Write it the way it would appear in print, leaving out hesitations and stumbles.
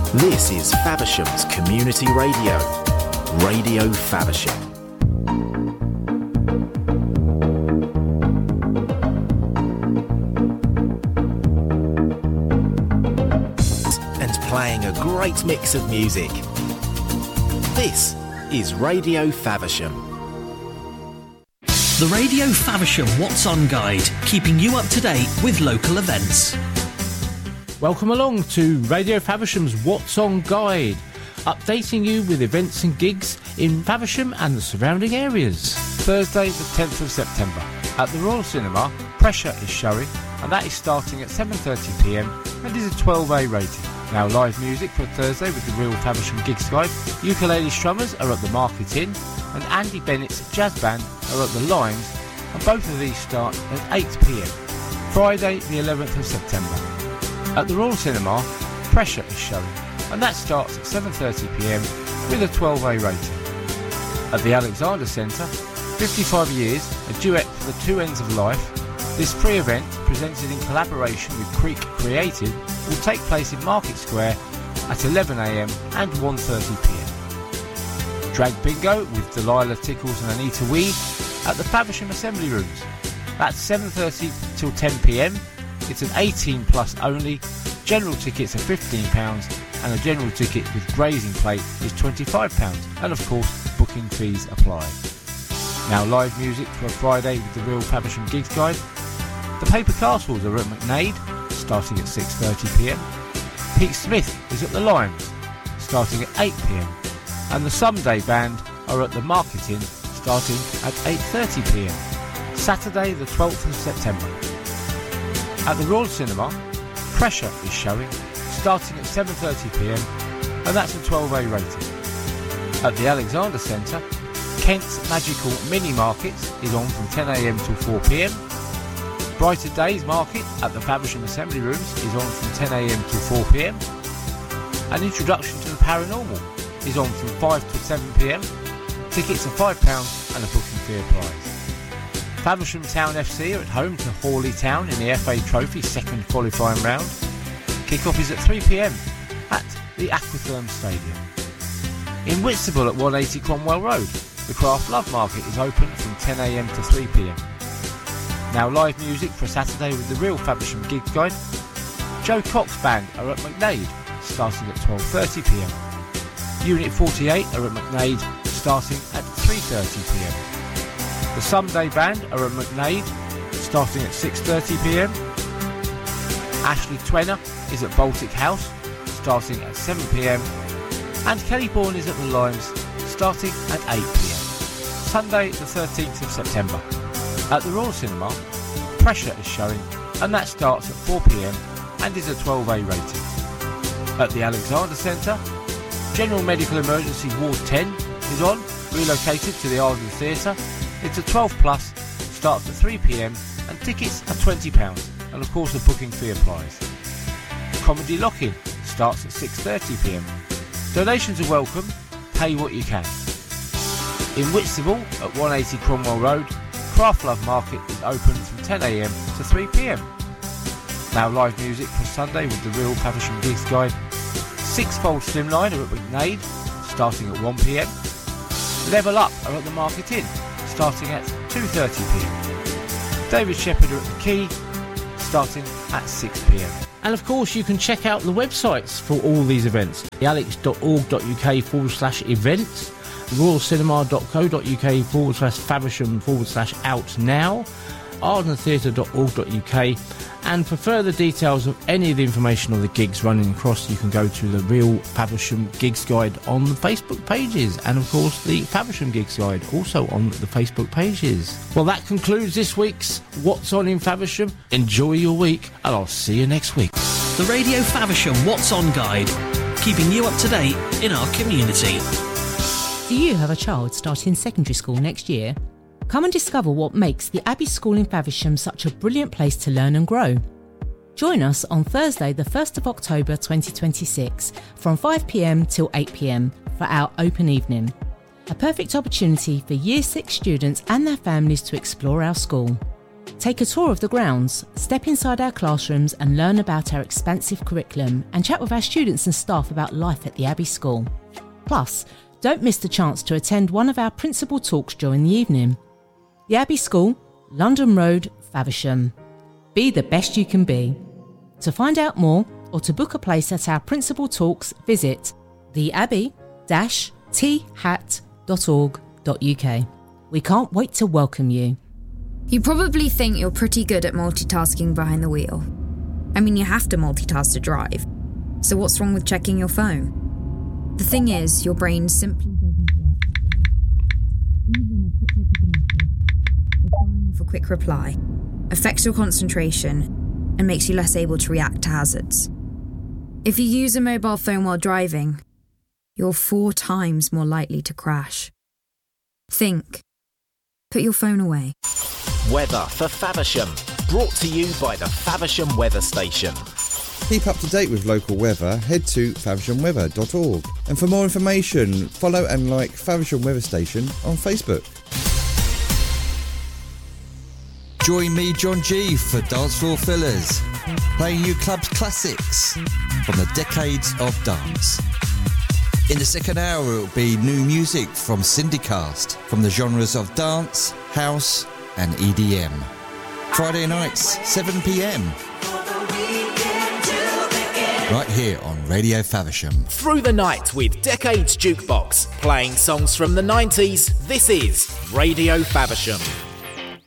This is Faversham's Community Radio, Radio Faversham. And playing a great mix of music. This is Radio Faversham. The Radio Faversham What's On Guide, keeping you up to date with local events. Welcome along to Radio Faversham's What's On Guide, updating you with events and gigs in Faversham and the surrounding areas. Thursday the 10th of September at the Royal Cinema, Pressure is showing, and that is starting at 7:30pm and is a 12A rating. Now live music for Thursday with the Real Faversham Gigs Guide. Ukulele Strummers are at the Market Inn and Andy Bennett's Jazz Band are at the Limes, and both of these start at 8pm. Friday the 11th of September. At the Royal Cinema, Pressure is showing, and that starts at 7:30pm with a 12A rating. At the Alexander Centre, 55 Years, a duet for the two ends of life, this free event, presented in collaboration with Creek Creative, will take place in Market Square at 11am and 1:30pm. Drag Bingo with Delilah Tickles and Anita Weed at the Faversham Assembly Rooms. That's 7:30 till 10pm. It's an 18 plus only. General tickets are £15 and a general ticket with grazing plate is £25, and of course booking fees apply. Now live music for a Friday with the Real Faversham Gigs Guide. The Paper Castles are at McNaid, starting at 6:30pm. Pete Smith is at the Limes, starting at 8pm. And the Someday Band are at the Market Inn, starting at 8:30pm. Saturday the 12th of September. At the Royal Cinema, Pressure is showing, starting at 7:30pm, and that's a 12A rating. At the Alexander Centre, Kent's Magical Mini Markets is on from 10am till 4pm. Brighter Days Market at the Faversham Assembly Rooms is on from 10am till 4pm. An Introduction to the Paranormal is on from 5 to 7pm. Tickets are £5 and a booking fee applies. Faversham Town FC are at home to Hawley Town in the FA Trophy second qualifying round. Kick-off is at 3pm at the Aquatherm Stadium. In Whitstable at 180 Cromwell Road, the Craft Love Market is open from 10am to 3pm. Now live music for Saturday with the Real Faversham Gigs Guide. Joe Cox Band are at McNaid, starting at 12:30pm. Unit 48 are at McNaid, starting at 3:30pm. The Someday Band are at McNaid, starting at 6:30pm. Ashley Twenner is at Baltic House, starting at 7pm. And Kelly Bourne is at the Limes, starting at 8pm. Sunday the 13th of September. At the Royal Cinema, Pressure is showing, and that starts at 4pm and is a 12A rating. At the Alexander Centre, General Medical Emergency Ward 10 is on, relocated to the Arden Theatre. It's a 12 plus, starts at 3pm, and tickets are £20, and of course the booking fee applies. Comedy Lock-In starts at 6:30pm. Donations are welcome, pay what you can. In Whitstable at 180 Cromwell Road, Craft Love Market is open from 10am to 3pm. Now live music for Sunday with the Real Faversham Gigs Guide. Sixfold Slimline are at McNaid, starting at 1pm. Level Up are at the Market Inn, starting at 2:30pm. David Shepherd are at the Quay, starting at 6pm. And of course you can check out the websites for all these events. alex.org.uk/events, royalcinema.co.uk/Faversham/out now, ardentheatre.org.uk, and for further details of any of the information on the gigs running across, you can go to the Real Faversham Gigs Guide on the Facebook pages, and of course the Faversham Gigs Guide also on the Facebook pages. Well, that concludes this week's What's On in Faversham. Enjoy your week, and I'll see you next week. The Radio Faversham What's On Guide, keeping you up to date in our community. Do you have a child starting secondary school next year? Come and discover what makes the Abbey School in Faversham such a brilliant place to learn and grow. Join us on Thursday the 1st of October 2026 from 5pm till 8pm for our open evening. A perfect opportunity for Year 6 students and their families to explore our school. Take a tour of the grounds, step inside our classrooms and learn about our expansive curriculum and chat with our students and staff about life at the Abbey School. Plus, don't miss the chance to attend one of our principal talks during the evening. The Abbey School, London Road, Faversham. Be the best you can be. To find out more or to book a place at our principal talks, visit theabbey-that.org.uk. We can't wait to welcome you. You probably think you're pretty good at multitasking behind the wheel. I mean, you have to multitask to drive. So what's wrong with checking your phone? The thing is, your brain simply doesn't work that way. Even a quick look at the message, or firing off a quick reply, affects your concentration and makes you less able to react to hazards. If you use a mobile phone while driving, you're 4 times more likely to crash. Think. Put your phone away. Weather for Faversham. Brought to you by the Faversham Weather Station. Keep up to date with local weather, head to favershamweather.org. And for more information, follow and like Faversham Weather Station on Facebook. Join me, John G, for Dance Floor Fillers, playing you clubs classics from the decades of dance. In the second hour, it will be new music from Syndicast, from the genres of dance, house and EDM. Friday nights, 7 p.m. right here on Radio Faversham. Through the night with Decades Jukebox, playing songs from the 90s. This is Radio Faversham.